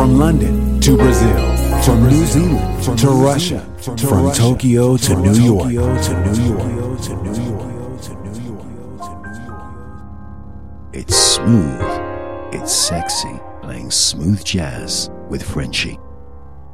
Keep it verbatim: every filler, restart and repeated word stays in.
From London to Brazil, from New Zealand to Russia, from Tokyo to New York, to New York, to New York, to New York. It's smooth, it's sexy, playing smooth jazz with Frenchie.